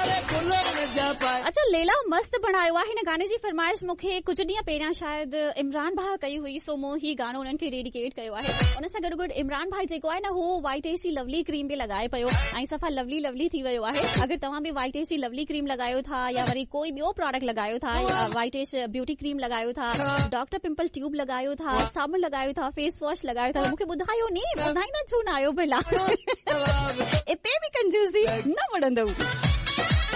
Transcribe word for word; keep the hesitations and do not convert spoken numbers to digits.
अच्छा लेला मस्त बणायो आहे हिन गाने जी फरमाइश मूंखे कुझु ॾींहं पहिरियां शायदि इमरान भाउ कई हुई, सो मूं ही गानो उन्हनि खे डेडिकेट कयो आहे। उन सां गॾु गॾु इमरान भाई जेको आहे न हू वाइट एसी लवली क्रीम बि लॻाए पियो ऐं सफ़ा लवली लवली थी वियो आहे। अगरि तव्हां बि वाइट एसी लवली क्रीम लॻायो था या वरी कोई ॿियो प्रोडक्ट लॻायो था, वाइट एस ब्यूटी क्रीम लॻायो था, डॉक्टर पिंपल ट्यूब लॻायो था, साबुण लॻायो था, फेस वॉश लॻायो था, मूंखे ॿुधायो नी, ॿुधाईंदा छो न आहियो भला। इते बि कंजूसी न वणंदव।